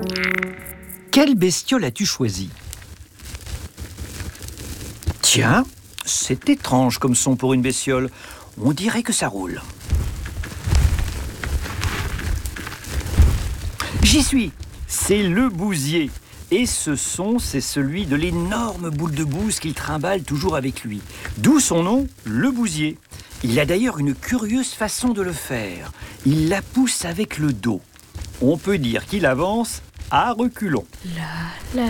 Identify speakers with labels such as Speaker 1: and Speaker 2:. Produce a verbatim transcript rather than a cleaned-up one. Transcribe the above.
Speaker 1: Quelle bestiole as-tu choisi? Tiens, c'est étrange comme son pour une bestiole. On dirait que ça roule. J'y suis! C'est le bousier. Et ce son, c'est celui de l'énorme boule de bouse qu'il trimballe toujours avec lui. D'où son nom, le bousier. Il a d'ailleurs une curieuse façon de le faire. Il la pousse avec le dos. On peut dire qu'il avance à reculons.
Speaker 2: La, la,